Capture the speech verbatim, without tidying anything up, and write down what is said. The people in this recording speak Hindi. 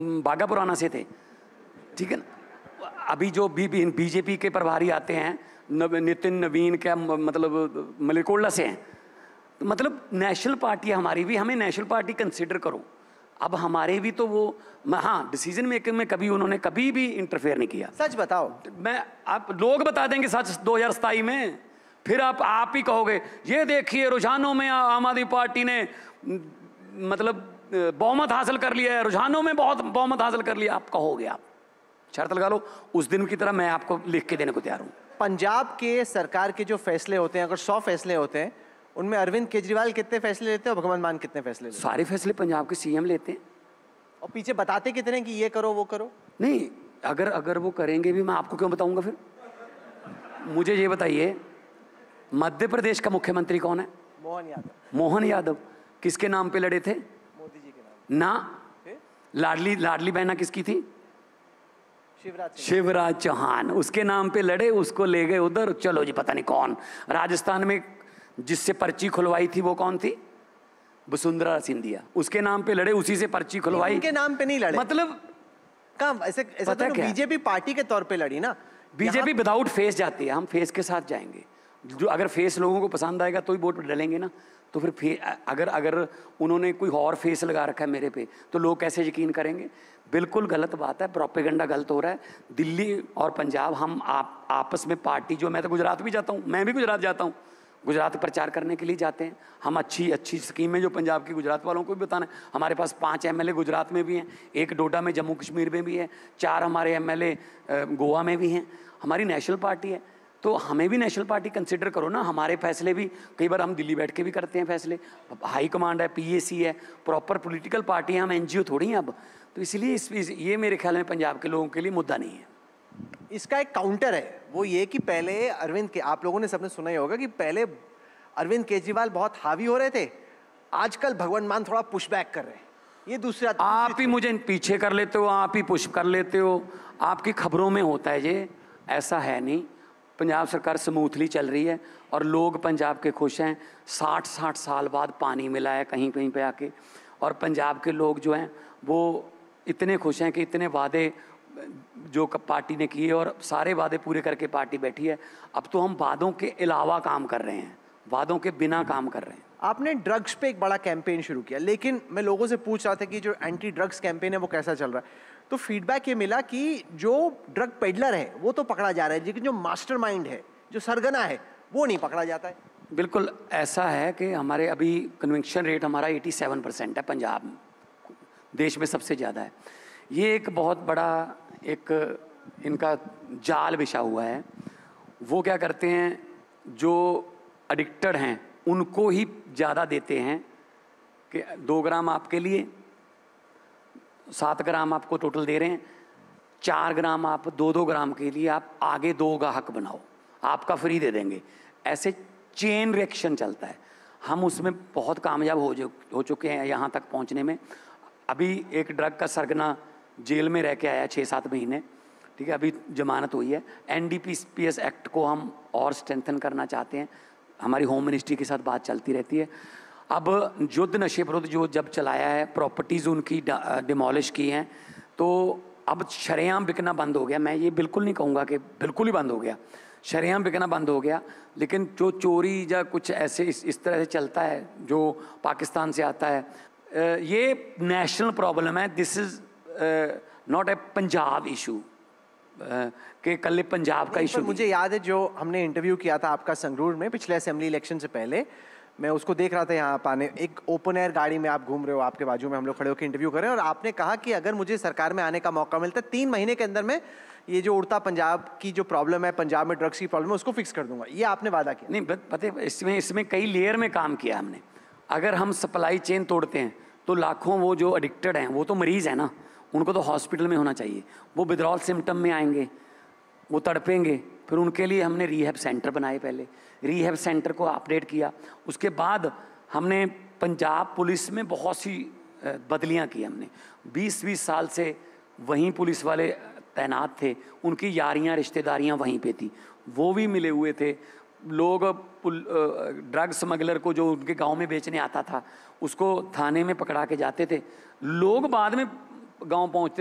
बागा पुराना से थे, ठीक है ना। अभी जो बी बीजेपी के प्रभारी आते हैं, नव, नितिन नवीन क्या मतलब मलिकोल्ला से हैं, तो मतलब नेशनल पार्टी हमारी भी, हमें नेशनल पार्टी कंसिडर करो। अब हमारे भी तो वो, हाँ, डिसीजन मेकिंग में कभी उन्होंने कभी भी इंटरफेयर नहीं किया। सच बताओ। मैं, आप लोग बता देंगे सच दो हज़ार सताईस में, फिर आप आप ही कहोगे ये देखिए रुझानों में आम आदमी पार्टी ने मतलब बहुमत हासिल कर लिया है, रुझानों में बहुत बहुमत हासिल कर लिया। आप कहोगे, आप शर्त लगा लो, उस दिन की तरह मैं आपको लिख के देने को तैयार हूँ। पंजाब के सरकार के जो फैसले होते हैं, अगर सौ फैसले होते हैं, उनमें अरविंद केजरीवाल कितने फैसले लेते हैं और भगवंत मान कितने फैसले लेते हैं? सारे फैसले पंजाब के सीएम लेते हैं। और पीछे बताते कितने कि ये करो वो करो? नहीं, अगर अगर वो करेंगे भी, मैं आपको क्यों बताऊंगा फिर? मुझे ये बताइए, मध्य प्रदेश का मुख्यमंत्री कौन है? मोहन यादव। मोहन यादव किसके नाम पे लड़े थे? मोदी जी के नाम ना। लाडली लाडली बहना किसकी थी? शिवराज शिवराज चौहान, उसके नाम पे लड़े, उसको ले गए उधर। चलो जी, पता नहीं कौन राजस्थान में जिससे पर्ची खुलवाई थी वो कौन थी? वसुंधरा सिंधिया, उसके नाम पे लड़े, उसी से पर्ची खुलवाई। उनके नाम पे नहीं लड़े, मतलब कहाँ ऐसे ऐसा तो बीजेपी पार्टी के तौर पे लड़ी ना। बीजेपी विदाउट फेस जाती है, हम फेस के साथ जाएंगे। जो अगर फेस लोगों को पसंद आएगा तो ही वोट डालेंगे ना। तो फिर फे, अगर अगर उन्होंने कोई और फेस लगा रखा है मेरे पे, तो लोग कैसे यकीन करेंगे? बिल्कुल गलत बात है, प्रोपेगेंडा गलत हो रहा है। दिल्ली और पंजाब, हम आप आपस में पार्टी, जो मैं तो गुजरात भी जाता हूँ, मैं भी गुजरात जाता हूँ, गुजरात प्रचार करने के लिए जाते हैं हम। अच्छी अच्छी स्कीमें जो पंजाब की, गुजरात वालों को भी बताना है। हमारे पास पाँच एमएलए गुजरात में भी हैं, एक डोडा में जम्मू कश्मीर में भी है, चार हमारे एमएलए गोवा में भी हैं। हमारी नेशनल पार्टी है, तो हमें भी नेशनल पार्टी कंसिडर करो ना। हमारे फैसले भी कई बार हम दिल्ली बैठ के भी करते हैं फैसले। हाई कमांड है, पीएसी है, प्रॉपर पॉलिटिकल पार्टी है, हम एनजीओ थोड़ी हैं अब। तो इसलिए इस, ये मेरे ख्याल में पंजाब के लोगों के लिए मुद्दा नहीं है। इसका एक काउंटर है, वो ये कि पहले अरविंद के, आप लोगों ने सबने सुना ही होगा कि पहले अरविंद केजरीवाल बहुत हावी हो रहे थे, आजकल भगवंत मान थोड़ा पुशबैक कर रहे हैं। ये दूसरा, आप ही मुझे पीछे कर लेते हो, आप ही पुश कर लेते हो, आपकी खबरों में होता है ये, ऐसा है नहीं। पंजाब सरकार स्मूथली चल रही है और लोग पंजाब के खुश हैं। साठ साठ साल बाद पानी मिला है कहीं कहीं पे आके, और पंजाब के लोग जो हैं वो इतने खुश हैं कि इतने वादे जो पार्टी ने किए, और सारे वादे पूरे करके पार्टी बैठी है। अब तो हम वादों के अलावा काम कर रहे हैं, वादों के बिना काम कर रहे हैं। आपने ड्रग्स पे एक बड़ा कैंपेन शुरू किया, लेकिन मैं लोगों से पूछ रहा था कि जो एंटी ड्रग्स कैंपेन है वो कैसा चल रहा है, तो फीडबैक ये मिला कि जो ड्रग पेडलर है वो तो पकड़ा जा रहा है, लेकिन जो मास्टरमाइंड है, जो सरगना है, वो नहीं पकड़ा जाता है। बिल्कुल ऐसा है कि हमारे अभी कन्विक्शन रेट हमारा सत्तासी परसेंट है, पंजाब देश में सबसे ज़्यादा है। ये एक बहुत बड़ा एक इनका जाल बिछा हुआ है। वो क्या करते हैं, जो एडिक्टेड हैं उनको ही ज़्यादा देते हैं कि दो ग्राम आपके लिए, सात ग्राम आपको टोटल दे रहे हैं, चार ग्राम आप दो दो ग्राम के लिए आप आगे दो गाहक बनाओ, आपका फ्री दे देंगे। ऐसे चेन रिएक्शन चलता है। हम उसमें बहुत कामयाब हो हो चुके हैं यहाँ तक पहुँचने में। अभी एक ड्रग का सरगना जेल में रह के आया छः सात महीने, ठीक है, अभी जमानत हुई है। एनडीपीएस एक्ट को हम और स्ट्रेंथन करना चाहते हैं, हमारी होम मिनिस्ट्री के साथ बात चलती रहती है। अब युद्ध नशे विरुद्ध जो जब चलाया है, प्रॉपर्टीज़ उनकी डिमोलिश की हैं, तो अब शरेआम बिकना बंद हो गया। मैं ये बिल्कुल नहीं कहूँगा कि बिल्कुल ही बंद हो गया, शरेआम बिकना बंद हो गया, लेकिन जो चोरी या कुछ ऐसे इस, इस तरह से चलता है जो पाकिस्तान से आता है, ये नेशनल प्रॉब्लम है। This is not a Punjab issue कि कल पंजाब का इशू। मुझे याद है जो हमने इंटरव्यू किया था आपका संगरूर में पिछले असेंबली इलेक्शन से पहले, मैं उसको देख रहा था यहाँ पाने, एक ओपन एयर गाड़ी में आप घूम रहे हो, आपके बाजू में हम लोग खड़े होकर इंटरव्यू कर रहे हैं, और आपने कहा कि अगर मुझे सरकार में आने का मौका मिलता है, तीन महीने के अंदर में ये जो उड़ता पंजाब की जो प्रॉब्लम है, पंजाब में ड्रग्स की प्रॉब्लम है, उसको फिक्स कर दूंगा। ये आपने वादा किया। नहीं, पता है, इसमें इसमें कई लेयर में काम किया हमने। अगर हम सप्लाई चेन तोड़ते हैं तो लाखों वो जो एडिक्टेड हैं, वो तो मरीज़ है ना, उनको तो हॉस्पिटल में होना चाहिए। वो विड्रॉल सिम्टम में आएंगे, वो तड़पेंगे, फिर उनके लिए हमने रीहैब सेंटर बनाए। पहले रीहैब सेंटर को अपडेट किया, उसके बाद हमने पंजाब पुलिस में बहुत सी बदलियां की। हमने बीस बीस साल से वहीं पुलिस वाले तैनात थे, उनकी यारियां रिश्तेदारियां वहीं पे थी, वो भी मिले हुए थे। लोग ड्रग स्मगलर को जो उनके गांव में बेचने आता था, उसको थाने में पकड़ा के जाते थे। लोग बाद में गांव पहुंचते